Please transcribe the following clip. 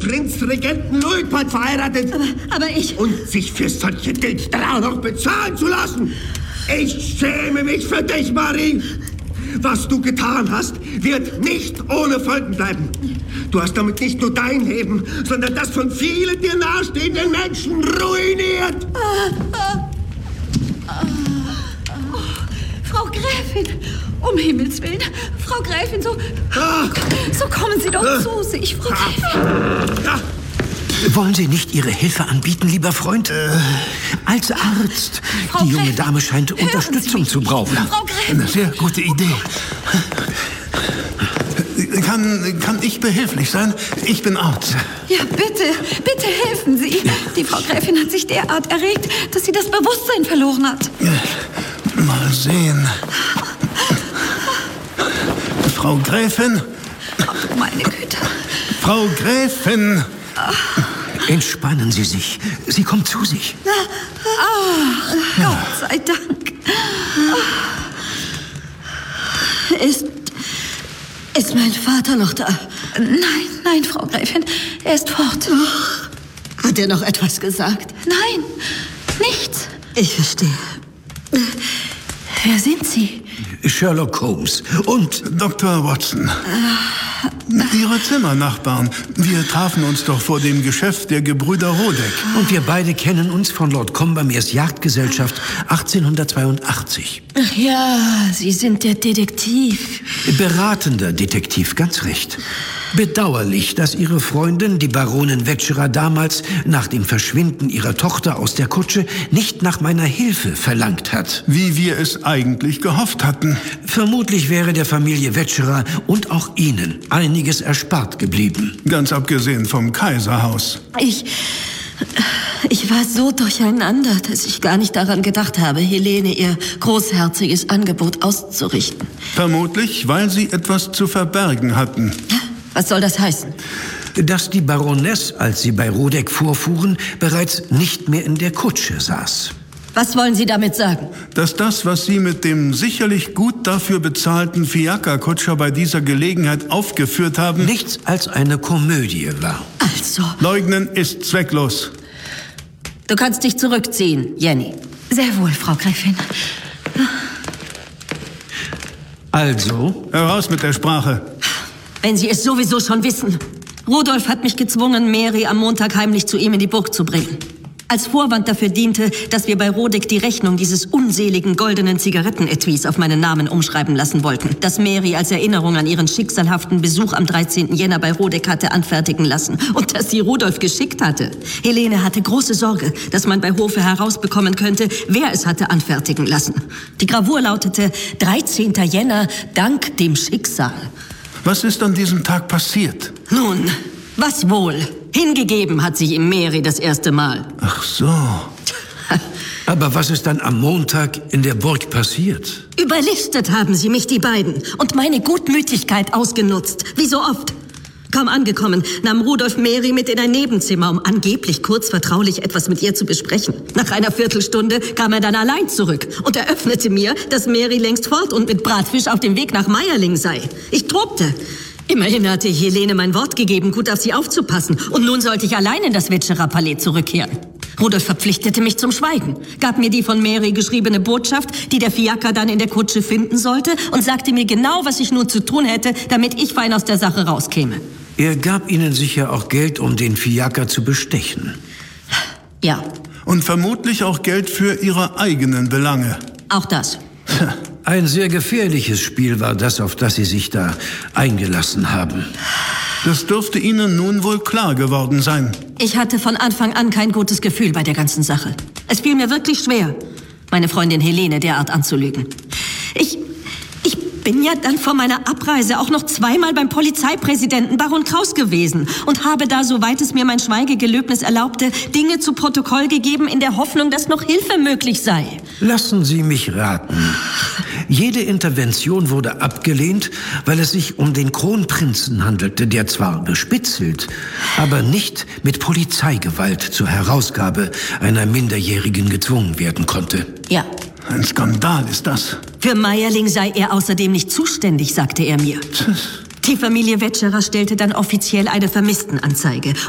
Prinzregenten Luitpold verheiratet. Aber ich... Und sich für solche Dienste auch noch bezahlen zu lassen. Ich schäme mich für dich, Marie. Was du getan hast, wird nicht ohne Folgen bleiben. Du hast damit nicht nur dein Leben, sondern das von vielen dir nahestehenden Menschen ruiniert. Frau Gräfin, um Himmels Willen. Frau Gräfin, so kommen Sie doch zu sich, Frau Gräfin. Wollen Sie nicht Ihre Hilfe anbieten, lieber Freund? Als Arzt. Frau Die junge Gräfin, Dame scheint Unterstützung zu brauchen. Frau Gräfin. Eine sehr gute Idee. Kann ich behilflich sein? Ich bin Arzt. Ja, bitte helfen Sie. Die Frau Gräfin hat sich derart erregt, dass sie das Bewusstsein verloren hat. Mal sehen. Frau Gräfin? Ach, meine Güte. Frau Gräfin! Entspannen Sie sich. Sie kommt zu sich. Gott sei Dank. Ist mein Vater noch da? Nein, Frau Gräfin. Er ist fort. Hat er noch etwas gesagt? Nein, nichts. Ich verstehe. Wer sind Sie? Sherlock Holmes und Dr. Watson. Ihre Zimmernachbarn. Wir trafen uns doch vor dem Geschäft der Gebrüder Rodeck. Und wir beide kennen uns von Lord Combermeres Jagdgesellschaft 1882. Ach ja, Sie sind der Detektiv. Beratender Detektiv, ganz recht. Bedauerlich, dass Ihre Freundin, die Baronin Vetscherer, damals nach dem Verschwinden ihrer Tochter aus der Kutsche nicht nach meiner Hilfe verlangt hat. Wie wir es eigentlich gehofft hatten. Vermutlich wäre der Familie Vetscherer und auch Ihnen einiges erspart geblieben. Ganz abgesehen vom Kaiserhaus. Ich war so durcheinander, dass ich gar nicht daran gedacht habe, Helene ihr großherziges Angebot auszurichten. Vermutlich, weil sie etwas zu verbergen hatten. Was soll das heißen? Dass die Baroness, als sie bei Rodeck vorfuhren, bereits nicht mehr in der Kutsche saß. Was wollen Sie damit sagen? Dass das, was Sie mit dem sicherlich gut dafür bezahlten Fiakerkutscher bei dieser Gelegenheit aufgeführt haben, nichts als eine Komödie war. Also... Leugnen ist zwecklos. Du kannst dich zurückziehen, Jenny. Sehr wohl, Frau Gräfin. Also? Heraus mit der Sprache. Wenn Sie es sowieso schon wissen. Rudolf hat mich gezwungen, Mary am Montag heimlich zu ihm in die Burg zu bringen. Als Vorwand dafür diente, dass wir bei Rodeck die Rechnung dieses unseligen goldenen Zigarettenetuis auf meinen Namen umschreiben lassen wollten, das Mary als Erinnerung an ihren schicksalhaften Besuch am 13. Jänner bei Rodeck hatte anfertigen lassen und dass sie Rudolf geschickt hatte. Helene hatte große Sorge, dass man bei Hofe herausbekommen könnte, wer es hatte anfertigen lassen. Die Gravur lautete 13. Jänner, dank dem Schicksal. Was ist an diesem Tag passiert? Nun, was wohl? Hingegeben hat sich ihm Mary das erste Mal. Ach so. Aber was ist dann am Montag in der Burg passiert? Überlistet haben sie mich, die beiden, und meine Gutmütigkeit ausgenutzt, wie so oft. Kaum angekommen, nahm Rudolf Mary mit in ein Nebenzimmer, um angeblich kurz vertraulich etwas mit ihr zu besprechen. Nach einer Viertelstunde kam er dann allein zurück und eröffnete mir, dass Mary längst fort und mit Bratfisch auf dem Weg nach Meierling sei. Ich tobte. Immerhin hatte ich Helene mein Wort gegeben, gut auf sie aufzupassen. Und nun sollte ich allein in das Vetscherer Palais zurückkehren. Rudolf verpflichtete mich zum Schweigen, gab mir die von Mary geschriebene Botschaft, die der Fiaker dann in der Kutsche finden sollte, und sagte mir genau, was ich nun zu tun hätte, damit ich fein aus der Sache rauskäme. Er gab Ihnen sicher auch Geld, um den Fiaker zu bestechen. Ja. Und vermutlich auch Geld für Ihre eigenen Belange. Auch das. Ein sehr gefährliches Spiel war das, auf das Sie sich da eingelassen haben. Das dürfte Ihnen nun wohl klar geworden sein. Ich hatte von Anfang an kein gutes Gefühl bei der ganzen Sache. Es fiel mir wirklich schwer, meine Freundin Helene derart anzulügen. Ich bin ja dann vor meiner Abreise auch noch zweimal beim Polizeipräsidenten Baron Kraus gewesen und habe da, soweit es mir mein Schweigegelöbnis erlaubte, Dinge zu Protokoll gegeben, in der Hoffnung, dass noch Hilfe möglich sei. Lassen Sie mich raten. Jede Intervention wurde abgelehnt, weil es sich um den Kronprinzen handelte, der zwar bespitzelt, aber nicht mit Polizeigewalt zur Herausgabe einer Minderjährigen gezwungen werden konnte. Ja. Ein Skandal ist das. Für Meierling sei er außerdem nicht zuständig, sagte er mir. Die Familie Vetscherer stellte dann offiziell eine Vermisstenanzeige.